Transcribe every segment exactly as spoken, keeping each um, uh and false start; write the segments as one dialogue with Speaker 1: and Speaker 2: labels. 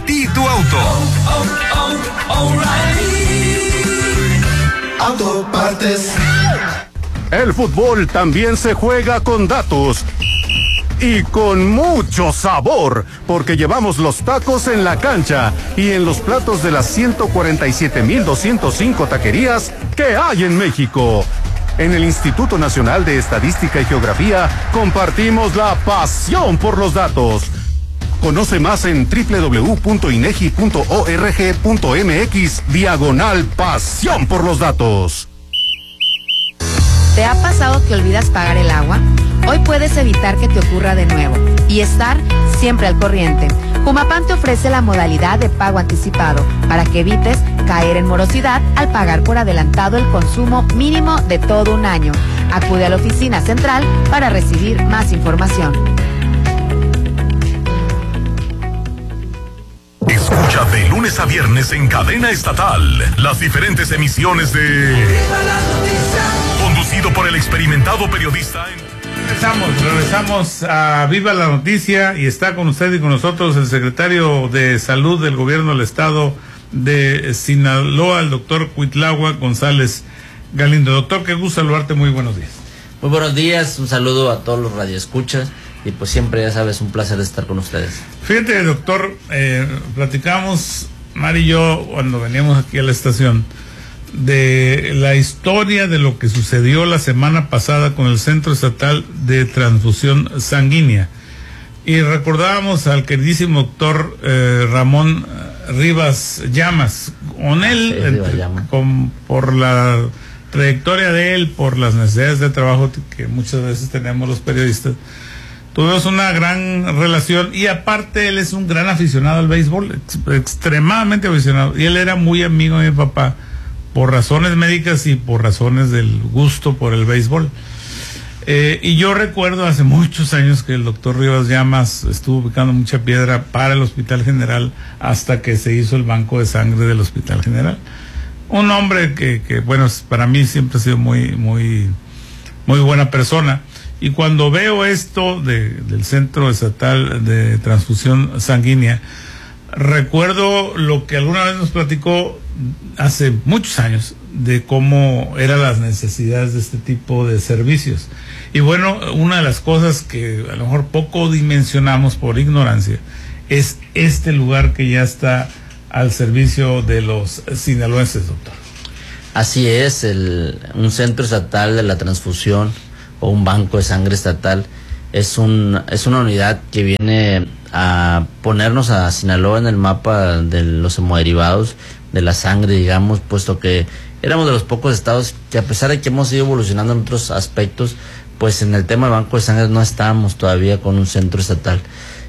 Speaker 1: ti tu auto.
Speaker 2: Oh, oh, O'Reilly Auto Partes.
Speaker 3: El fútbol también se juega con datos y con mucho sabor, porque llevamos los tacos en la cancha y en los platos de las ciento cuarenta y siete mil doscientos cinco taquerías que hay en México. En el Instituto Nacional de Estadística y Geografía compartimos la pasión por los datos. Conoce más en doble u doble u doble u punto inegi punto org punto mx diagonal pasión por los datos.
Speaker 4: ¿Te ha pasado que olvidas pagar el agua? Hoy puedes evitar que te ocurra de nuevo y estar siempre al corriente. Humapam te ofrece la modalidad de pago anticipado para que evites caer en morosidad al pagar por adelantado el consumo mínimo de todo un año. Acude a la oficina central para recibir más información.
Speaker 1: Escucha de lunes a viernes en cadena estatal las diferentes emisiones de Conducido por el experimentado periodista en...
Speaker 5: Regresamos, regresamos a Viva la Noticia y está con usted y con nosotros el secretario de Salud del Gobierno del Estado de Sinaloa, el doctor Cuitláhuac González Galindo. Doctor, qué gusto saludarte, muy buenos días.
Speaker 6: Muy buenos días, un saludo a todos los radioescuchas y pues siempre, ya sabes, un placer estar con ustedes.
Speaker 5: Fíjate, doctor, eh, platicamos, Mari y yo, cuando veníamos aquí a la estación, de la historia de lo que sucedió la semana pasada con el Centro Estatal de Transfusión Sanguínea. Y recordábamos al queridísimo doctor eh, Ramón Rivas Llamas. Con él,
Speaker 6: sí,
Speaker 5: entre,
Speaker 6: Llamas.
Speaker 5: con, por la trayectoria de él, por las necesidades de trabajo que muchas veces tenemos los periodistas, tuvimos una gran relación y aparte él es un gran aficionado al béisbol, ex, extremadamente aficionado. Y él era muy amigo de mi papá por razones médicas y por razones del gusto por el béisbol. Eh, y yo recuerdo hace muchos años que el doctor Rivas Llamas estuvo picando mucha piedra para el Hospital General hasta que se hizo el banco de sangre del Hospital General. Un hombre que, que bueno, para mí siempre ha sido muy, muy, muy buena persona. Y cuando veo esto de, del Centro Estatal de Transfusión Sanguínea, recuerdo lo que alguna vez nos platicó hace muchos años de cómo eran las necesidades de este tipo de servicios. Y bueno, una de las cosas que a lo mejor poco dimensionamos por ignorancia es este lugar que ya está al servicio de los sinaloenses, doctor.
Speaker 6: Así es, el, un centro estatal de la transfusión o un banco de sangre estatal es un es una unidad que viene a ponernos a Sinaloa en el mapa de los hemoderivados, de la sangre, digamos, puesto que éramos de los pocos estados que, a pesar de que hemos ido evolucionando en otros aspectos, pues en el tema del banco de sangre no estábamos todavía con un centro estatal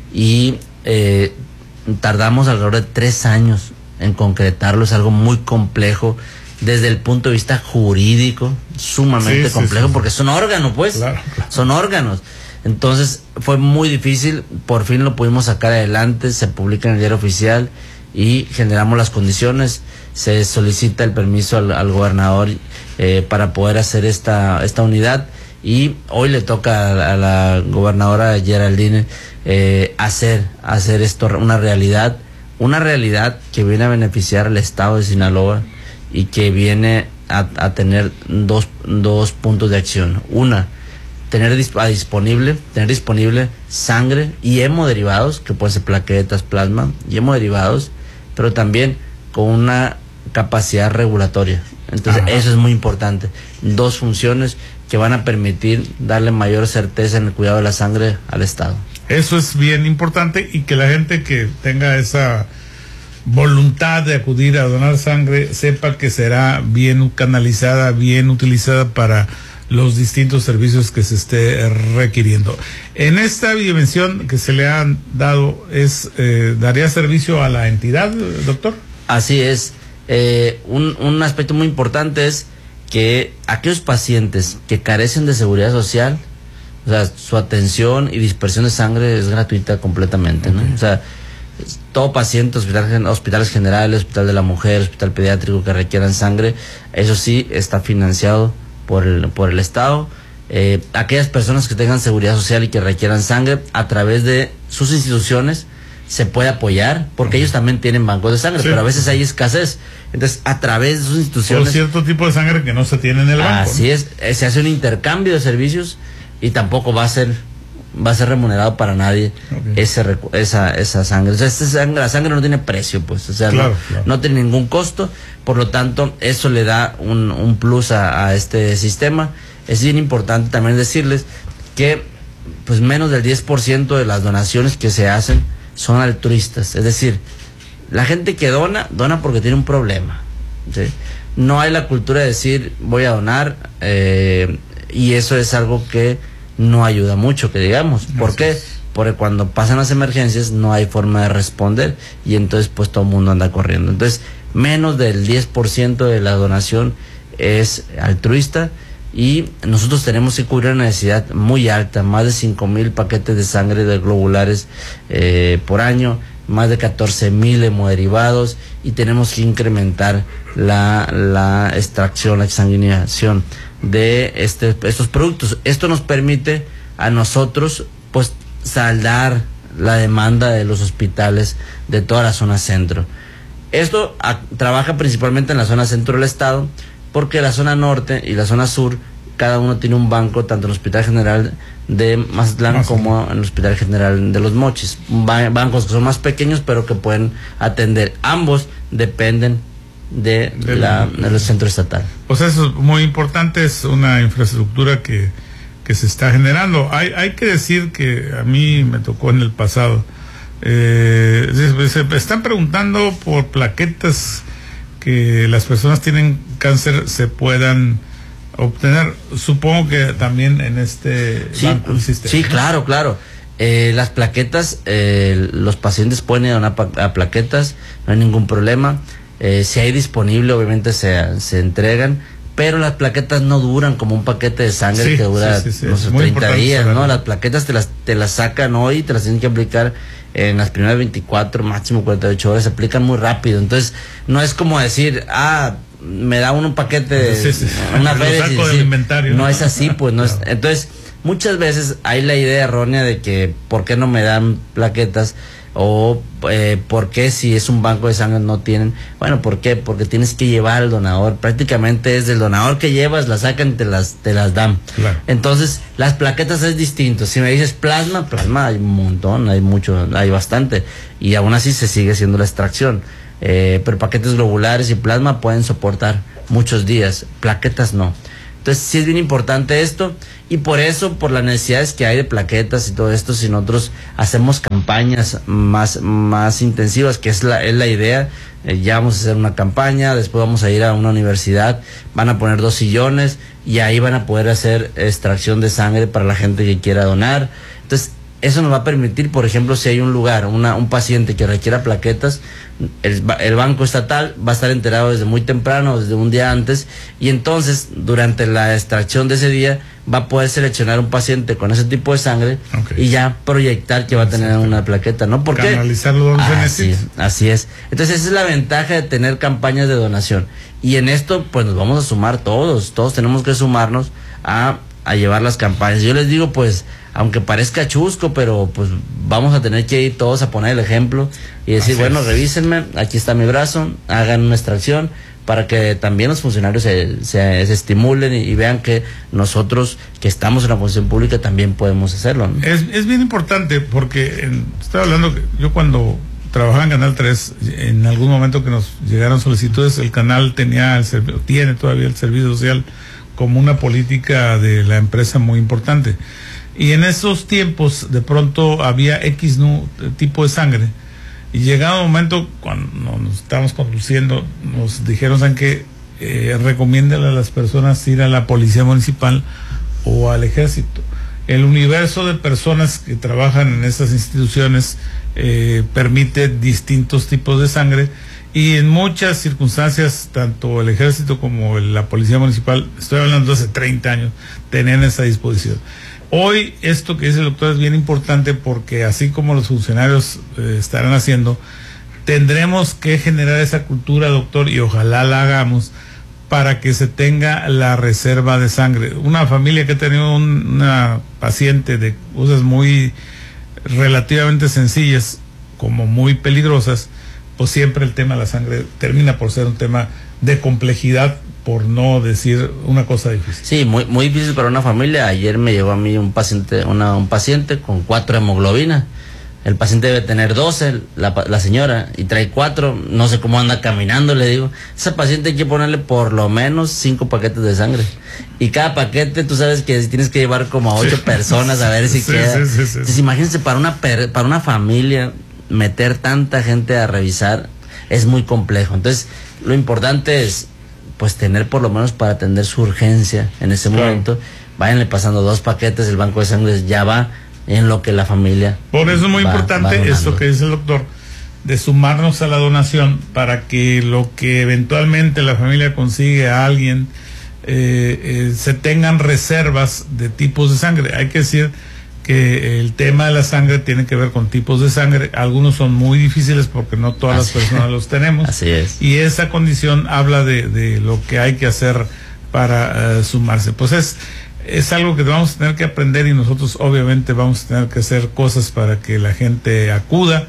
Speaker 6: y eh, tardamos alrededor de tres años en concretarlo. Es algo muy complejo desde el punto de vista jurídico, sumamente sí, complejo, sí, sí. Porque son órganos, pues, claro, claro. son órganos. Entonces fue muy difícil, por fin lo pudimos sacar adelante, se publica en el diario oficial y generamos las condiciones, se solicita el permiso al, al gobernador eh, para poder hacer esta esta unidad y hoy le toca a, a la gobernadora Geraldine eh, hacer, hacer esto una realidad, una realidad que viene a beneficiar al estado de Sinaloa y que viene a, a tener dos, dos puntos de acción. Una, tener disp- disponible, tener disponible sangre y hemoderivados, que pueden ser plaquetas, plasma y hemoderivados, pero también con una capacidad regulatoria. Entonces, Ajá. eso es muy importante. Dos funciones que van a permitir darle mayor certeza en el cuidado de la sangre al Estado.
Speaker 5: Eso es bien importante y que la gente que tenga esa voluntad de acudir a donar sangre sepa que será bien canalizada, bien utilizada para los distintos servicios que se esté requiriendo. En esta dimensión que se le han dado, es eh, ¿daría servicio a la entidad, doctor?
Speaker 6: Así es. Eh, un, un aspecto muy importante es que aquellos pacientes que carecen de seguridad social, o sea, su atención y dispersión de sangre es gratuita completamente, ¿no? Okay. O sea, todo paciente, hospital, hospitales generales, hospital de la mujer, hospital pediátrico que requieran sangre, eso sí está financiado por el, por el Estado. Eh, aquellas personas que tengan seguridad social y que requieran sangre, a través de sus instituciones, se puede apoyar, porque ellos también tienen bancos de sangre, sí, pero a veces hay escasez. Entonces, a través de sus instituciones...
Speaker 5: O cierto tipo de sangre que no se tiene en el banco.
Speaker 6: Así, ¿no? es, se hace un intercambio de servicios y tampoco va a ser va a ser remunerado para nadie, okay, ese esa esa sangre. O sea, esta sangre, la sangre no tiene precio, pues, o sea, claro, no, claro. no tiene ningún costo, por lo tanto, eso le da un, un plus a, a este sistema. Es bien importante también decirles que pues menos del diez por ciento de las donaciones que se hacen son altruistas, es decir, la gente que dona, dona porque tiene un problema, ¿sí? No hay la cultura de decir voy a donar, eh, y eso es algo que no ayuda mucho, que digamos. ¿Por qué? Porque cuando pasan las emergencias no hay forma de responder y entonces pues todo el mundo anda corriendo. Entonces menos del diez por ciento de la donación es altruista y nosotros tenemos que cubrir una necesidad muy alta, más de cinco mil paquetes de sangre de globulares eh, por año, más de catorce mil hemoderivados y tenemos que incrementar la, la extracción, la exsanguinación de este, estos productos. Esto nos permite a nosotros pues saldar la demanda de los hospitales de toda la zona centro. Esto a, trabaja principalmente en la zona centro del estado, porque la zona norte y la zona sur cada uno tiene un banco, tanto en el Hospital General de Mazatlán Más como en el Hospital General de Los Mochis, ba bancos que son más pequeños pero que pueden atender. Ambos dependen de, de la, del centro estatal.
Speaker 5: Pues eso es muy importante, es una infraestructura que, que se está generando. Hay, hay que decir que a mí me tocó en el pasado, eh, se, se están preguntando por plaquetas que las personas tienen cáncer se puedan obtener. Supongo que también en este
Speaker 6: sí,
Speaker 5: banco existe.
Speaker 6: Sí, claro, claro. Eh, las plaquetas, eh, los pacientes pueden ir a donar a plaquetas, no hay ningún problema. Eh, si hay disponible, obviamente se, se entregan, pero las plaquetas no duran como un paquete de sangre sí, que dura sí, sí, sí. no sé, treinta días, ¿no? Las plaquetas te las, te las sacan hoy, te las tienen que aplicar en las primeras veinticuatro, máximo cuarenta y ocho horas, se aplican muy rápido. Entonces, no es como decir, ah, me da uno un paquete de sí, sí. una feria y decir, inventario, no, no es así, pues, no claro. es. Entonces, muchas veces hay la idea errónea de que, ¿por qué no me dan plaquetas? O eh, ¿por qué si es un banco de sangre no tienen? Bueno, ¿por qué? Porque tienes que llevar al donador, prácticamente es del donador que llevas, la sacan y te las, te las dan. Claro. Entonces, las plaquetas es distinto. Si me dices plasma, plasma hay un montón, hay mucho, hay bastante, y aún así se sigue haciendo la extracción. Eh, pero paquetes globulares y plasma pueden soportar muchos días, plaquetas no. Entonces sí es bien importante esto, y por eso, por las necesidades que hay de plaquetas y todo esto, si nosotros hacemos campañas más, más intensivas, que es la, es la idea, eh, ya vamos a hacer una campaña, después vamos a ir a una universidad, van a poner dos sillones y ahí van a poder hacer extracción de sangre para la gente que quiera donar. Entonces eso nos va a permitir, por ejemplo, si hay un lugar, una, un paciente que requiera plaquetas, el, el banco estatal va a estar enterado desde muy temprano, desde un día antes, y entonces durante la extracción de ese día va a poder seleccionar un paciente con ese tipo de sangre, okay, y ya proyectar que va a tener una plaqueta, ¿no? ¿Por qué?
Speaker 5: Canalizarlo donde se necesita.
Speaker 6: Así es. Entonces esa es la ventaja de tener campañas de donación, y en esto pues nos vamos a sumar todos, todos tenemos que sumarnos a, a llevar las campañas. Yo les digo, pues, aunque parezca chusco, pero pues vamos a tener que ir todos a poner el ejemplo y decir, así bueno, es. revísenme, aquí está mi brazo, hagan una extracción, para que también los funcionarios se, se, se estimulen y, y vean que nosotros que estamos en la función pública también podemos hacerlo, ¿no?
Speaker 5: Es, es bien importante porque en, estoy hablando que yo cuando trabajaba en Canal tres, en algún momento que nos llegaron solicitudes, el canal tenía el servicio, tiene todavía el servicio social como una política de la empresa muy importante. Y en esos tiempos de pronto había X nu, tipo de sangre, y llegado un momento cuando nos estábamos conduciendo nos dijeron, ¿saben qué? Eh, recomiéndale a las personas ir a la policía municipal o al ejército. El universo de personas que trabajan en estas instituciones eh, permite distintos tipos de sangre, y en muchas circunstancias tanto el ejército como la policía municipal, estoy hablando de hace treinta años, tenían esa disposición. Hoy esto que dice el doctor es bien importante, porque así como los funcionarios eh, estarán haciendo, tendremos que generar esa cultura, doctor, y ojalá la hagamos para que se tenga la reserva de sangre. Una familia que ha tenido un, una paciente de cosas muy relativamente sencillas, como muy peligrosas, pues siempre el tema de la sangre termina por ser un tema de complejidad, por no decir una cosa difícil.
Speaker 6: Sí, muy muy difícil para una familia. Ayer me llegó a mí un paciente, una, un paciente con cuatro hemoglobina. El paciente debe tener doce, la, la señora, y trae cuatro, no sé cómo anda caminando, le digo. Ese paciente hay que ponerle por lo menos cinco paquetes de sangre. Y cada paquete, tú sabes que tienes que llevar como a ocho sí. personas a ver si sí, queda. Sí, sí, sí, sí. Entonces, imagínense, para una, per, para una familia, meter tanta gente a revisar es muy complejo. Entonces, lo importante es, pues, tener por lo menos para atender su urgencia en ese claro. momento. Váyanle pasando dos paquetes, el banco de sangre ya va en lo que la familia.
Speaker 5: Por eso es muy va, importante va esto que dice el doctor, de sumarnos a la donación para que lo que eventualmente la familia consigue a alguien eh, eh, se tengan reservas de tipos de sangre. Hay que decir que el tema de la sangre tiene que ver con tipos de sangre. Algunos son muy difíciles porque no todas Así las personas los tenemos.
Speaker 6: Así es.
Speaker 5: Y esa condición habla de, de lo que hay que hacer para uh, sumarse. Pues es es algo que vamos a tener que aprender, y nosotros obviamente vamos a tener que hacer cosas para que la gente acuda.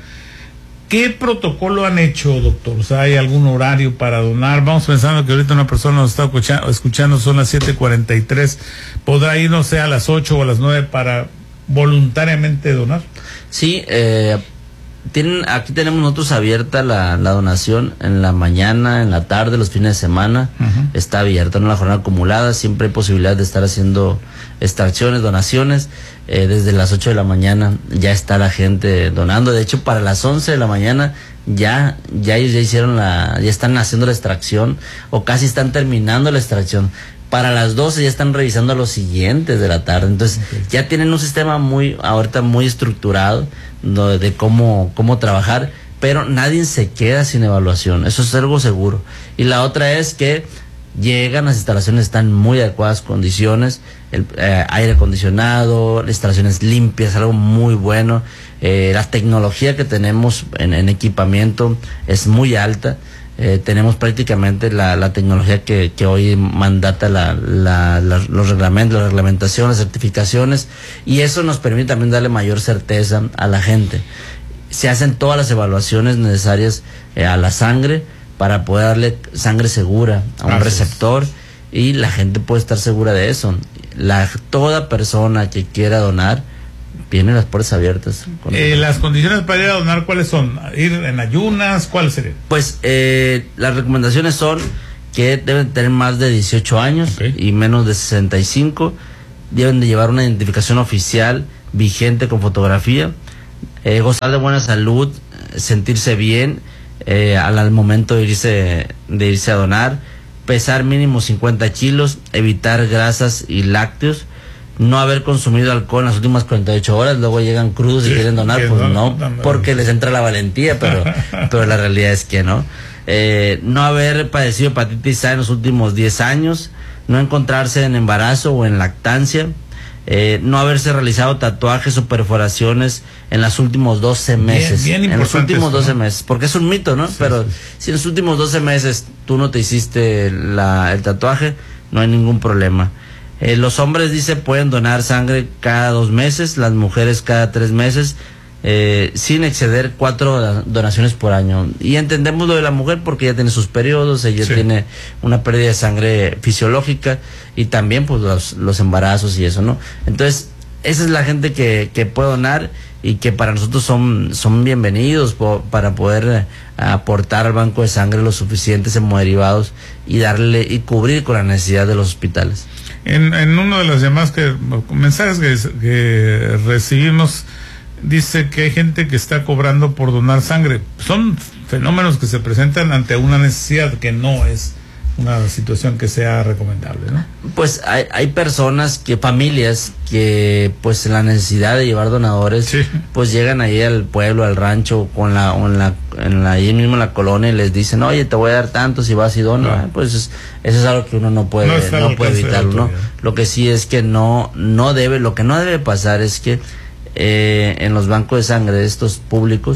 Speaker 5: ¿Qué protocolo han hecho, doctor? O sea, ¿hay algún horario para donar? Vamos pensando que ahorita una persona nos está escuchando, escuchando son las siete cuarenta y tres. ¿Podrá ir, no sé, a las ocho o a las nueve para voluntariamente donar?
Speaker 6: Sí, eh, tienen, aquí tenemos nosotros abierta la, la donación en la mañana, en la tarde, los fines de semana. Uh-huh. Está abierta, ¿no? La jornada acumulada, siempre hay posibilidad de estar haciendo extracciones, donaciones. Eh, desde las ocho de la mañana ya está la gente donando. De hecho, para las once de la mañana ya ya ellos ya hicieron la, ya están haciendo la extracción, o casi están terminando la extracción. Para las doce ya están revisando a los siguientes de la tarde. Entonces, okay. ya tienen un sistema muy, ahorita muy estructurado de, de cómo, cómo trabajar, pero nadie se queda sin evaluación. Eso es algo seguro. Y la otra es que llegan, las instalaciones están en muy adecuadas condiciones, el eh, aire acondicionado, las instalaciones limpias, algo muy bueno. Eh, la tecnología que tenemos en, en equipamiento es muy alta. Eh, tenemos prácticamente la, la tecnología que, que hoy mandata la, la, la, los reglamentos, la reglamentación, las certificaciones, y eso nos permite también darle mayor certeza a la gente. Se hacen todas las evaluaciones necesarias eh, a la sangre para poder darle sangre segura a un Gracias. receptor, y la gente puede estar segura de eso. La, toda persona que quiera donar, tienen las puertas abiertas.
Speaker 5: Eh, las condiciones para ir a donar, ¿cuáles son? ¿Ir en ayunas? ¿Cuáles serían?
Speaker 6: Pues eh, las recomendaciones son que deben tener más de dieciocho años, okay. y menos de sesenta y cinco. Deben de llevar una identificación oficial vigente con fotografía, eh, gozar de buena salud, sentirse bien eh, al, al momento de irse, de irse a donar, pesar mínimo cincuenta kilos, evitar grasas y lácteos, no haber consumido alcohol en las últimas cuarenta y ocho horas. Luego llegan crudos y sí, quieren donar, pues no, porque les entra la valentía, pero pero la realidad es que no. Eh, no haber padecido hepatitis A en los últimos diez años, no encontrarse en embarazo o en lactancia, eh, no haberse realizado tatuajes o perforaciones en los últimos doce meses.
Speaker 5: Bien, bien
Speaker 6: en los últimos
Speaker 5: esto,
Speaker 6: doce
Speaker 5: ¿no?
Speaker 6: meses, porque es un mito, ¿no? Sí, pero sí. si en los últimos doce meses tú no te hiciste la, el tatuaje, no hay ningún problema. Eh, los hombres, dice, pueden donar sangre cada dos meses, las mujeres cada tres meses, eh, sin exceder cuatro donaciones por año. Y entendemos lo de la mujer porque ella tiene sus periodos, ella sí. tiene una pérdida de sangre fisiológica, y también pues los, los embarazos y eso, ¿no? Entonces, esa es la gente que, que puede donar, y que para nosotros son, son bienvenidos po, para poder eh, aportar al banco de sangre los suficientes hemoderivados y darle y cubrir con la necesidad de los hospitales.
Speaker 5: En, en uno de las llamadas que, mensajes que, que recibimos, dice que hay gente que está cobrando por donar sangre. Son fenómenos que se presentan ante una necesidad que no es una situación que sea recomendable, ¿no? Pues
Speaker 6: hay, hay personas, que familias que pues en la necesidad de llevar donadores, sí. pues llegan ahí al pueblo, al rancho, con la, o en la, en la, ahí mismo en la colonia, y les dicen, oye, te voy a dar tanto si vas y donas. No. Pues es, eso es algo que uno no puede, no, no puede evitarlo, ¿no? Lo que sí es que no, no debe, lo que no debe pasar es que eh, en los bancos de sangre de estos públicos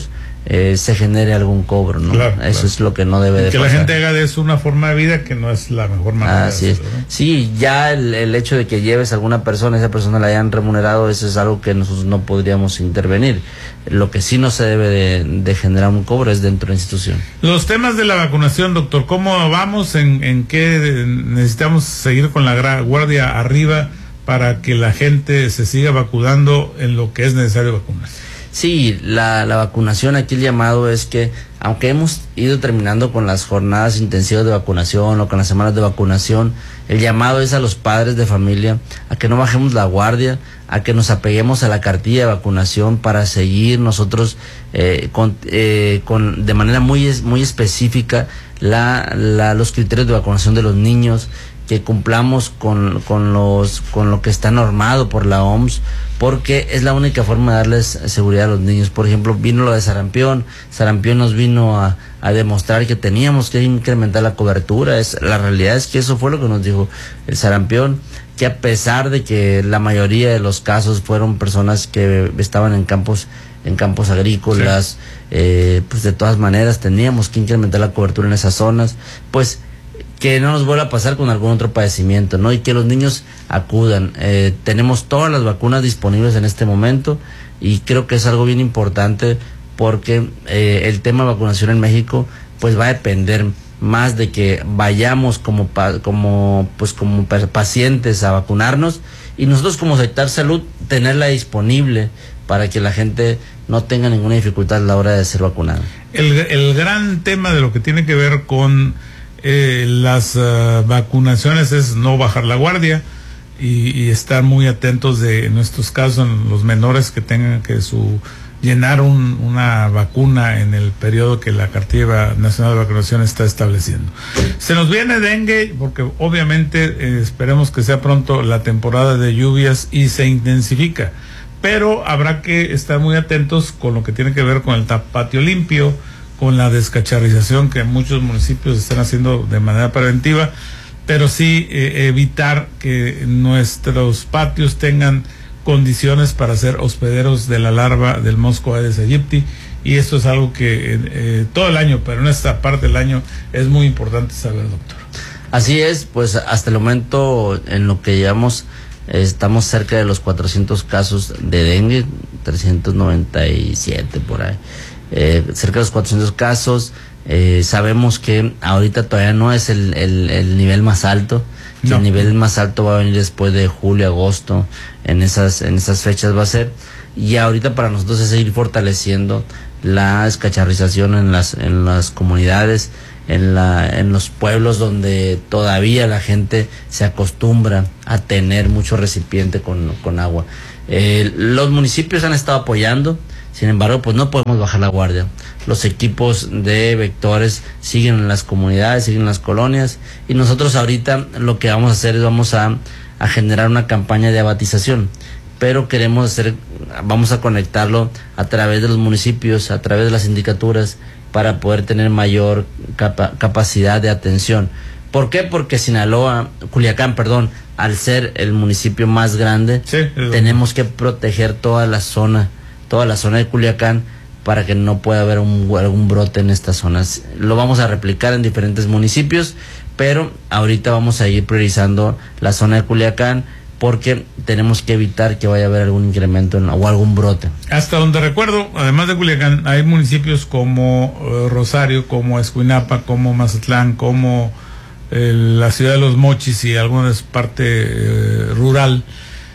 Speaker 6: eh, se genere algún cobro, ¿no?
Speaker 5: Claro,
Speaker 6: eso
Speaker 5: claro.
Speaker 6: es lo que no debe
Speaker 5: y
Speaker 6: de
Speaker 5: que
Speaker 6: pasar.
Speaker 5: la gente haga de eso una forma de vida que no es la mejor manera.
Speaker 6: Así
Speaker 5: de
Speaker 6: es.
Speaker 5: hacerlo, ¿no?
Speaker 6: Sí, ya el, el hecho de que lleves a alguna persona, esa persona la hayan remunerado, eso es algo que nosotros no podríamos intervenir. Lo que sí no se debe de, de generar un cobro es dentro de la institución.
Speaker 5: Los temas de la vacunación, doctor, ¿cómo vamos? ¿En, en qué necesitamos seguir con la gra- guardia arriba para que la gente se siga vacunando en lo que es necesario vacunarse?
Speaker 6: Sí, la, la vacunación, aquí el llamado es que, aunque hemos ido terminando con las jornadas intensivas de vacunación o con las semanas de vacunación, el llamado es a los padres de familia a que no bajemos la guardia, a que nos apeguemos a la cartilla de vacunación para seguir nosotros eh, con, eh, con de manera muy muy específica la, la, los criterios de vacunación de los niños, que cumplamos con, con los con lo que está normado por la O M S, porque es la única forma de darles seguridad a los niños. Por ejemplo, vino lo de sarampión, sarampión nos vino a, a demostrar que teníamos que incrementar la cobertura. Es, la realidad es que eso fue lo que nos dijo el sarampión, que a pesar de que la mayoría de los casos fueron personas que estaban en campos en campos agrícolas, sí. eh, pues de todas maneras teníamos que incrementar la cobertura en esas zonas, pues que no nos vuelva a pasar con algún otro padecimiento, ¿no? Y que los niños acudan. Eh, tenemos todas las vacunas disponibles en este momento y creo que es algo bien importante porque eh, el tema de vacunación en México pues va a depender más de que vayamos como pa, como pues como pacientes a vacunarnos y nosotros como sector salud tenerla disponible para que la gente no tenga ninguna dificultad a la hora de ser vacunada.
Speaker 5: El, el gran tema de lo que tiene que ver con Eh, las uh, vacunaciones es no bajar la guardia y, y estar muy atentos de, en estos casos, en los menores que tengan que su llenar un, una vacuna en el periodo que la Cartilla Nacional de Vacunación está estableciendo. Se nos viene dengue porque obviamente eh, esperemos que sea pronto la temporada de lluvias y se intensifica, pero habrá que estar muy atentos con lo que tiene que ver con el patio limpio, con la descacharrización que muchos municipios están haciendo de manera preventiva, pero sí eh, evitar que nuestros patios tengan condiciones para ser hospederos de la larva del mosco Aedes aegypti, y esto es algo que eh, todo el año, pero en esta parte del año es muy importante saber, doctor.
Speaker 6: Así es, pues hasta el momento en lo que llevamos eh, estamos cerca de los cuatrocientos casos de dengue, trescientos noventa y siete por ahí. Eh, cerca de los cuatrocientos casos, eh, sabemos que ahorita todavía no es el, el, el nivel más alto, que no. El nivel más alto va a venir después de julio, agosto, en esas, en esas fechas va a ser, y ahorita para nosotros es seguir fortaleciendo la escacharrización en las, en las comunidades, en la, en los pueblos donde todavía la gente se acostumbra a tener mucho recipiente con, con agua. Eh, los municipios han estado apoyando. Sin embargo, pues no podemos bajar la guardia. Los equipos de vectores siguen en las comunidades, siguen en las colonias, y nosotros ahorita lo que vamos a hacer es vamos a, a generar una campaña de abatización, pero queremos hacer, vamos a conectarlo a través de los municipios, a través de las sindicaturas, para poder tener mayor capa, capacidad de atención. ¿Por qué? Porque Sinaloa, Culiacán, perdón, al ser el municipio más grande, sí, tenemos que proteger toda la zona toda la zona de Culiacán para que no pueda haber un, algún brote en estas zonas. Lo vamos a replicar en diferentes municipios, pero ahorita vamos a ir priorizando la zona de Culiacán porque tenemos que evitar que vaya a haber algún incremento en, o algún brote.
Speaker 5: Hasta donde recuerdo, además de Culiacán, hay municipios como uh, Rosario, como Escuinapa, como Mazatlán, como eh, la ciudad de Los Mochis y alguna parte eh, rural,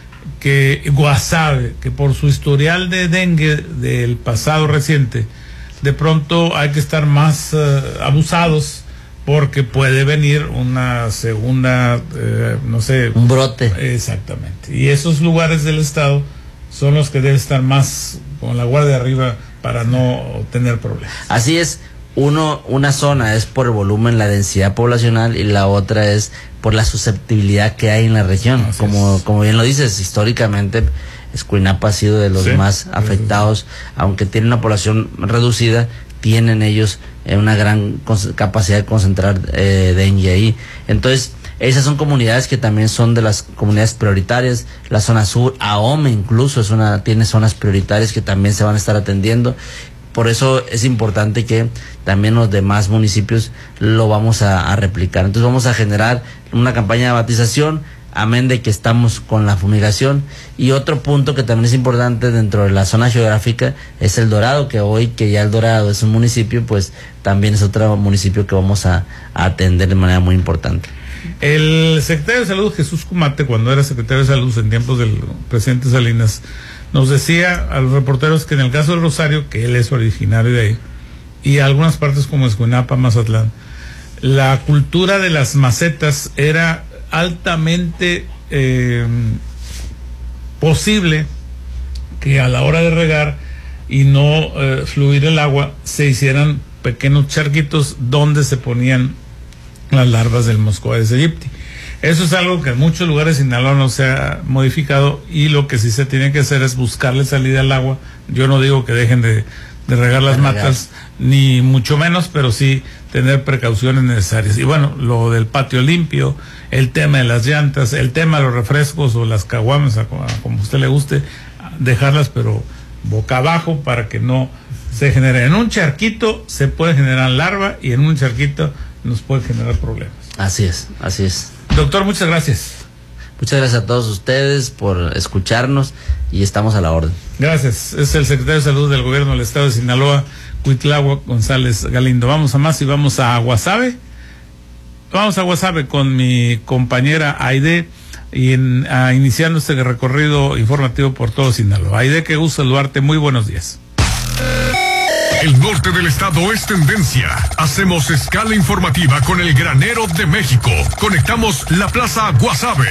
Speaker 5: que Guasave, que por su historial de dengue del pasado reciente, de pronto hay que estar más uh, abusados porque puede venir una segunda, uh, no sé...
Speaker 6: Un brote.
Speaker 5: Exactamente. Y esos lugares del estado son los que deben estar más con la guardia arriba para no tener problemas.
Speaker 6: Así es. Uno, una zona es por el volumen, la densidad poblacional, y la otra es por la susceptibilidad que hay en la región. Así como, es. como bien lo dices, históricamente Escuinapa ha sido de los sí, más afectados, sí, sí. Aunque tiene una población reducida, tienen ellos eh, una gran capacidad de concentrar eh, dengue ahí. Entonces, esas son comunidades que también son de las comunidades prioritarias. La zona sur, Ahome incluso, es una, tiene zonas prioritarias que también se van a estar atendiendo. por eso es importante que también los demás municipios lo vamos a, a replicar. Entonces vamos a generar una campaña de batización, amén de que estamos con la fumigación. Y otro punto que también es importante dentro de la zona geográfica es El Dorado, que hoy que ya El Dorado es un municipio, pues también es otro municipio que vamos a, a atender de manera muy importante.
Speaker 5: El secretario de Salud, Jesús Cumate, cuando era secretario de Salud en tiempos del presidente Salinas, nos decía a los reporteros que en el caso de Rosario, que él es originario de ahí, y algunas partes como Escuinapa, Mazatlán, la cultura de las macetas era altamente eh, posible que a la hora de regar y no eh, fluir el agua, se hicieran pequeños charquitos donde se ponían las larvas del Mosco Aedes aegypti. Eso es algo que en muchos lugares de Sinaloa no se ha modificado, y lo que sí se tiene que hacer es buscarle salida al agua. Yo no digo que dejen de, de regar las matas, ni mucho menos, pero sí tener precauciones necesarias. Y bueno, lo del patio limpio, el tema de las llantas, el tema de los refrescos o las caguamas, a, a como a usted le guste, dejarlas pero boca abajo para que no se genere. En un charquito se puede generar larva y en un charquito nos puede generar problemas.
Speaker 6: Así es, así es.
Speaker 5: Doctor, muchas gracias.
Speaker 6: Muchas gracias a todos ustedes por escucharnos y estamos a la orden.
Speaker 5: Gracias. Es el secretario de Salud del Gobierno del Estado de Sinaloa, Cuitláhuac González Galindo. Vamos a más y vamos a Guasave. Vamos a Guasave con mi compañera Aide y en, a, iniciando este recorrido informativo por todo Sinaloa. Aide, qué gusto saludarte. Muy buenos días.
Speaker 1: El norte del estado es tendencia. Hacemos escala informativa con el granero de México. Conectamos la Plaza Guasave.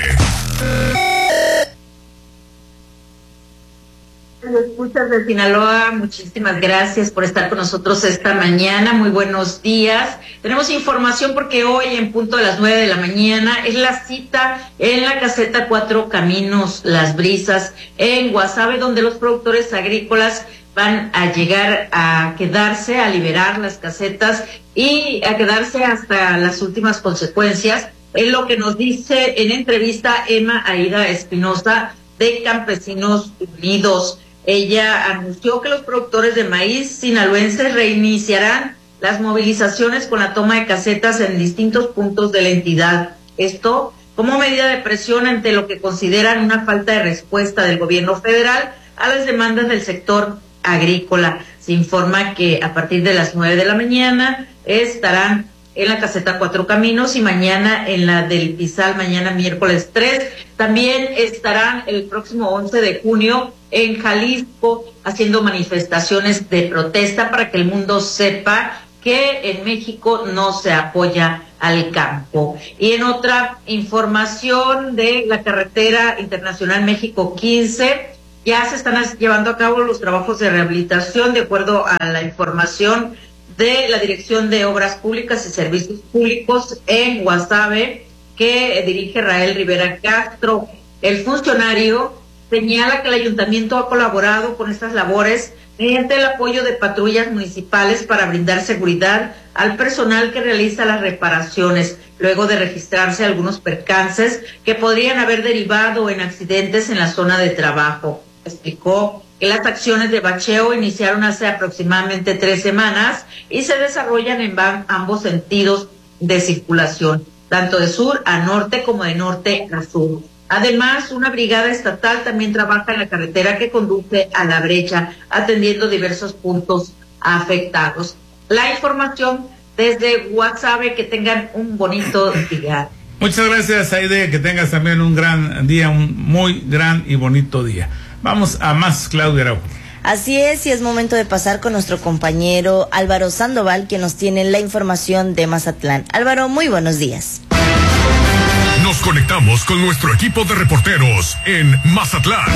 Speaker 7: Escuchas de Sinaloa, muchísimas gracias por estar con nosotros esta mañana. Muy buenos días. Tenemos información porque hoy en punto de las nueve de la mañana es la cita en la caseta Cuatro Caminos Las Brisas en Guasave, donde los productores agrícolas van a llegar a quedarse, a liberar las casetas y a quedarse hasta las últimas consecuencias. Es lo que nos dice en entrevista Emma Aida Espinosa de Campesinos Unidos. Ella anunció que los productores de maíz sinaloenses reiniciarán las movilizaciones con la toma de casetas en distintos puntos de la entidad. Esto como medida de presión ante lo que consideran una falta de respuesta del gobierno federal a las demandas del sector agrícola. Se informa que a partir de las nueve de la mañana estarán en la caseta Cuatro Caminos y mañana en la del Pizal, mañana miércoles tres. También estarán el próximo once de junio en Jalisco haciendo manifestaciones de protesta para que el mundo sepa que en México no se apoya al campo. Y en otra información de la carretera internacional México quince, ya se están llevando a cabo los trabajos de rehabilitación de acuerdo a la información de la Dirección de Obras Públicas y Servicios Públicos en Guasave, que dirige Rael Rivera Castro. El funcionario señala que el ayuntamiento ha colaborado con estas labores mediante el apoyo de patrullas municipales para brindar seguridad al personal que realiza las reparaciones, luego de registrarse algunos percances que podrían haber derivado en accidentes en la zona de trabajo. Explicó que las acciones de bacheo iniciaron hace aproximadamente tres semanas y se desarrollan en ambos sentidos de circulación, tanto de sur a norte como de norte a sur. Además, una brigada estatal también trabaja en la carretera que conduce a La Brecha, atendiendo diversos puntos afectados. La información desde Guasave, que tengan un bonito día.
Speaker 5: Muchas gracias, Aide, que tengas también un gran día, un muy gran y bonito día. Vamos a más, Claudia Araujo.
Speaker 8: Así es, y es momento de pasar con nuestro compañero Álvaro Sandoval, que nos tiene la información de Mazatlán. Álvaro, muy buenos días.
Speaker 1: Nos conectamos con nuestro equipo de reporteros en Mazatlán.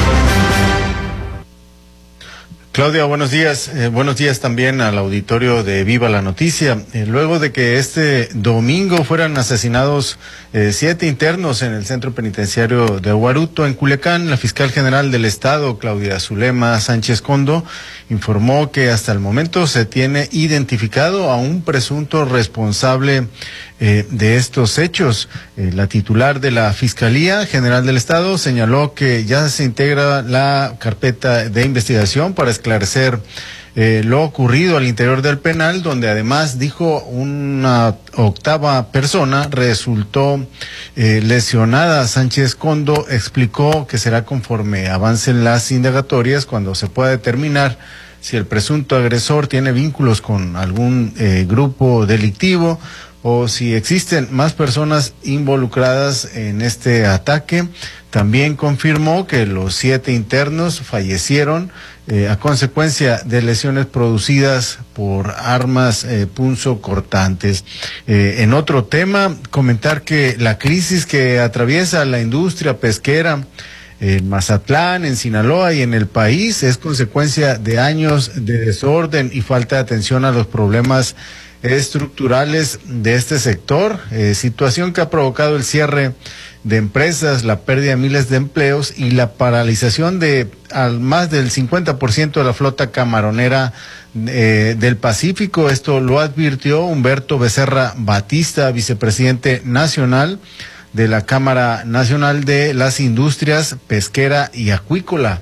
Speaker 9: Claudia, buenos días. Eh, buenos días también al auditorio de Viva la Noticia. Eh, luego de que este domingo fueran asesinados eh, siete internos en el centro penitenciario de Huaruto, en Culiacán, la fiscal general del estado, Claudia Zulema Sánchez Condo, informó que hasta el momento se tiene identificado a un presunto responsable eh, de estos hechos. Eh, la titular de la Fiscalía General del Estado señaló que ya se integra la carpeta de investigación para esclarecer eh, lo ocurrido al interior del penal, donde además dijo una octava persona resultó eh, lesionada. Sánchez Condo explicó que será conforme avancen las indagatorias cuando se pueda determinar si el presunto agresor tiene vínculos con algún eh, grupo delictivo o si existen más personas involucradas en este ataque. También confirmó que los siete internos fallecieron eh, a consecuencia de lesiones producidas por armas eh, punzocortantes. Eh, en otro tema, comentar que la crisis que atraviesa la industria pesquera en Mazatlán, en Sinaloa y en el país es consecuencia de años de desorden y falta de atención a los problemas estructurales de este sector, eh, situación que ha provocado el cierre de empresas, la pérdida de miles de empleos y la paralización de al más del cincuenta por ciento de la flota camaronera eh, del Pacífico. Esto lo advirtió Humberto Becerra Batista, vicepresidente nacional de la Cámara Nacional de las Industrias Pesquera y Acuícola,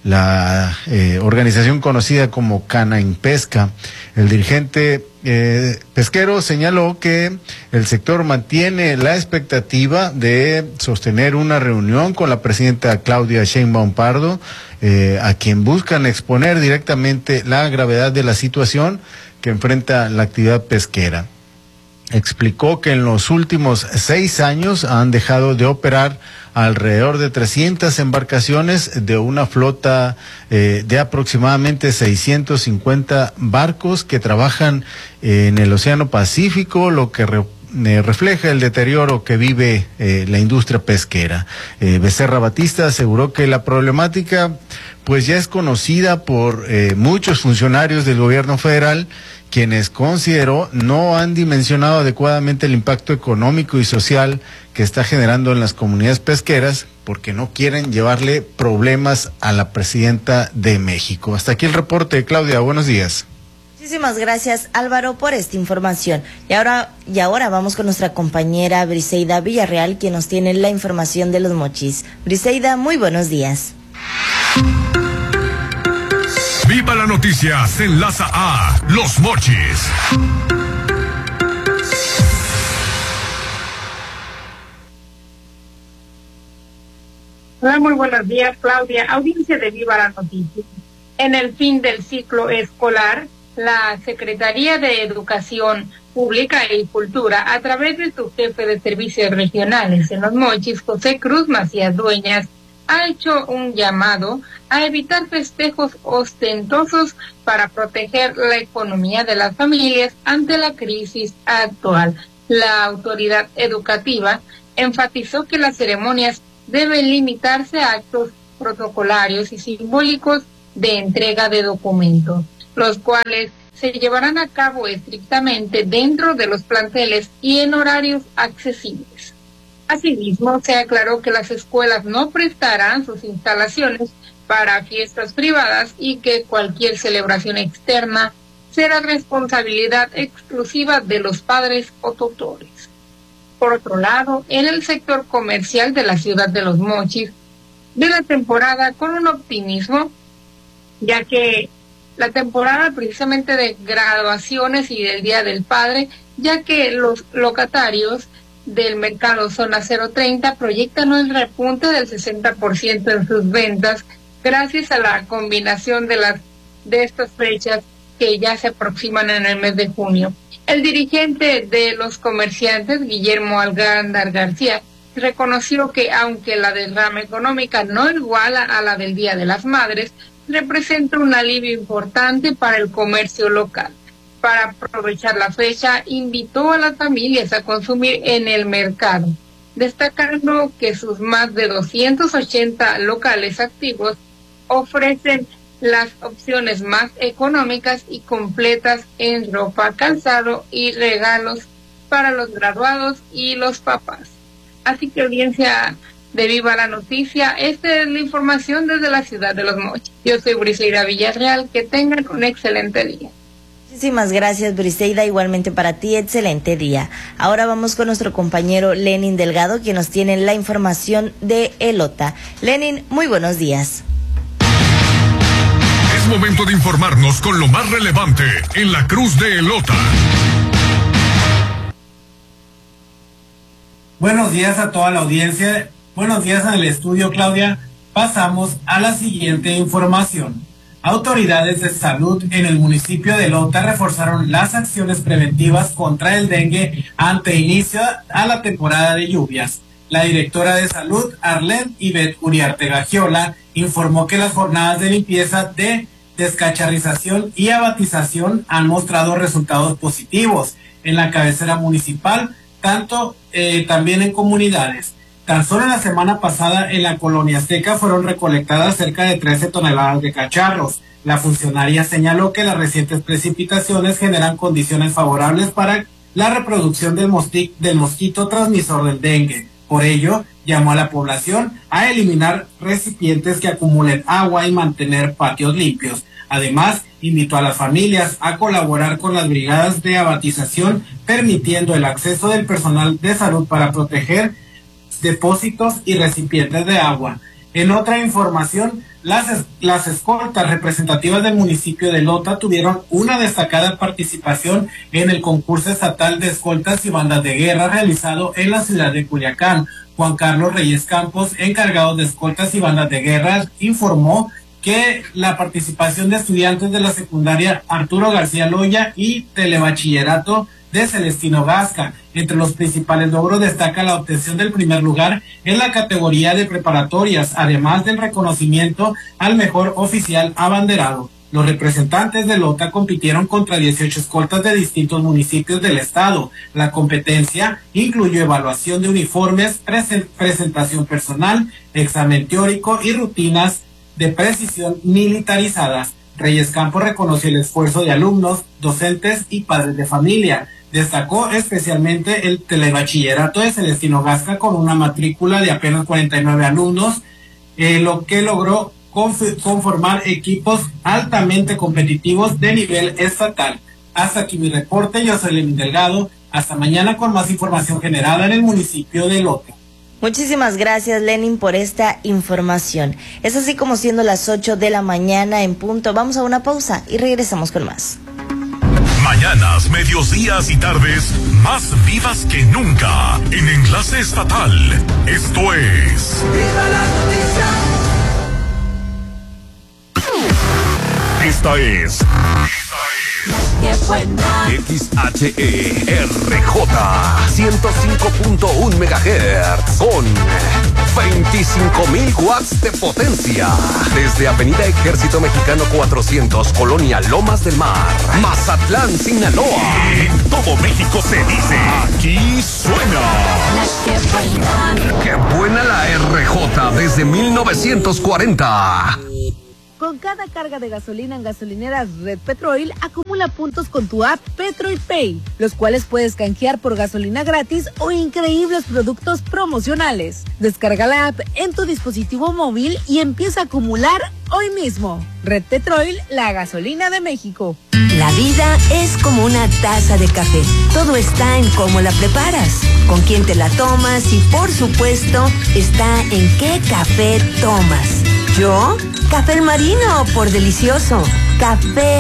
Speaker 9: la eh, organización conocida como Canainpesca. El dirigente eh, pesquero señaló que el sector mantiene la expectativa de sostener una reunión con la presidenta Claudia Sheinbaum Pardo, eh, a quien buscan exponer directamente la gravedad de la situación que enfrenta la actividad pesquera. Explicó que en los últimos seis años han dejado de operar alrededor de trescientas embarcaciones de una flota eh, de aproximadamente seiscientos cincuenta barcos que trabajan eh, en el Océano Pacífico, lo que re, eh, refleja el deterioro que vive eh, la industria pesquera. Eh, Becerra Batista aseguró que la problemática pues ya es conocida por eh, muchos funcionarios del gobierno federal, quienes consideró no han dimensionado adecuadamente el impacto económico y social que está generando en las comunidades pesqueras, porque no quieren llevarle problemas a la presidenta de México. Hasta aquí el reporte, Claudia, buenos días.
Speaker 8: Muchísimas gracias, Álvaro, por esta información. Y ahora, y ahora vamos con nuestra compañera Briseida Villarreal, quien nos tiene la información de los mochis. Briseida, muy buenos días.
Speaker 1: Viva la noticia, se enlaza a Los Mochis.
Speaker 10: Hola, muy buenos días, Claudia. Audiencia de Viva la Noticia. En el fin del ciclo escolar, la Secretaría de Educación Pública y Cultura, a través de su jefe de servicios regionales en Los Mochis, José Cruz Macías Dueñas, ha hecho un llamado a evitar festejos ostentosos para proteger la economía de las familias ante la crisis actual. La autoridad educativa enfatizó que las ceremonias deben limitarse a actos protocolarios y simbólicos de entrega de documentos, los cuales se llevarán a cabo estrictamente dentro de los planteles y en horarios accesibles. Asimismo, se aclaró que las escuelas no prestarán sus instalaciones para fiestas privadas y que cualquier celebración externa será responsabilidad exclusiva de los padres o tutores. Por otro lado, en el sector comercial de la ciudad de Los Mochis, ve la temporada con un optimismo, ya que la temporada precisamente de graduaciones y del Día del Padre, ya que los locatarios del mercado Zona cero treinta proyectan un repunte del sesenta por ciento en sus ventas gracias a la combinación de las de estas fechas que ya se aproximan en el mes de junio. El dirigente de los comerciantes, Guillermo Algándar García, reconoció que aunque la derrama económica no iguala a la del Día de las Madres, representa un alivio importante para el comercio local. Para aprovechar la fecha, invitó a las familias a consumir en el mercado, destacando que sus más de doscientos ochenta locales activos ofrecen las opciones más económicas y completas en ropa, calzado y regalos para los graduados y los papás. Así que, audiencia de Viva la Noticia, esta es la información desde la ciudad de Los Mochis. Yo soy Briseida Villarreal, que tengan un excelente día.
Speaker 8: Muchísimas gracias, Briseida, igualmente para ti, excelente día. Ahora vamos con nuestro compañero Lenin Delgado, quien nos tiene la información de Elota. Lenin, muy buenos días.
Speaker 1: Es momento de informarnos con lo más relevante en la Cruz de Elota.
Speaker 11: Buenos días a toda la audiencia. Buenos días en el estudio, Claudia. Pasamos a la siguiente información. Autoridades de salud en el municipio de Elota reforzaron las acciones preventivas contra el dengue ante inicio a la temporada de lluvias. La directora de salud, Arlene Ivette Uriarte Gagiola, informó que las jornadas de limpieza de descacharrización y abatización han mostrado resultados positivos en la cabecera municipal, tanto eh, también en comunidades. Tan solo en la semana pasada en la colonia Azteca fueron recolectadas cerca de trece toneladas de cacharros. La funcionaria señaló que las recientes precipitaciones generan condiciones favorables para la reproducción del, mosqui- del mosquito transmisor del dengue. Por ello, llamó a la población a eliminar recipientes que acumulen agua y mantener patios limpios. Además, invitó a las familias a colaborar con las brigadas de abatización, permitiendo el acceso del personal de salud para proteger depósitos y recipientes de agua. En otra información, las, las escoltas representativas del municipio de Elota tuvieron una destacada participación en el concurso estatal de escoltas y bandas de guerra realizado en la ciudad de Culiacán. Juan Carlos Reyes Campos, encargado de escoltas y bandas de guerra, informó que la participación de estudiantes de la secundaria Arturo García Loya y telebachillerato de Celestino Gasca. Entre los principales logros destaca la obtención del primer lugar en la categoría de preparatorias, además del reconocimiento al mejor oficial abanderado. Los representantes de Elota compitieron contra dieciocho escoltas de distintos municipios del estado. La competencia incluyó evaluación de uniformes, presen- presentación personal, examen teórico y rutinas de precisión militarizadas. Reyes Campos reconoció el esfuerzo de alumnos, docentes y padres de familia. Destacó especialmente el telebachillerato de Celestino Gasca con una matrícula de apenas cuarenta y nueve alumnos, eh, lo que logró conf- conformar equipos altamente competitivos de nivel estatal. Hasta aquí mi reporte, yo soy Lenín Delgado. Hasta mañana con más información generada en el municipio de Elota.
Speaker 8: Muchísimas gracias, Lenin, por esta información. Es así como siendo las ocho de la mañana en punto. Vamos a una pausa y regresamos con más.
Speaker 1: Mañanas, mediodías y tardes más vivas que nunca en Enlace Estatal. Esto es
Speaker 2: ¡Viva la noticia!
Speaker 1: Esta es
Speaker 2: ¡Qué buena!
Speaker 12: X H E R J ciento cinco punto uno megahertz con veinticinco mil watts de potencia. Desde Avenida Ejército Mexicano cuatrocientos, Colonia Lomas del Mar, Mazatlán, Sinaloa.
Speaker 1: En todo México se dice, aquí suena.
Speaker 2: La que buena.
Speaker 12: ¡Qué buena la R J desde mil novecientos cuarenta!
Speaker 13: Con cada carga de gasolina en gasolineras Red Petrol, acumula puntos con tu app Petrol Pay, los cuales puedes canjear por gasolina gratis o increíbles productos promocionales. Descarga la app en tu dispositivo móvil y empieza a acumular hoy mismo. Red Petrol, la gasolina de México.
Speaker 14: La vida es como una taza de café. Todo está en cómo la preparas, con quién te la tomas y, por supuesto, está en qué café tomas. ¿Yo? Café El Marino, por delicioso. Café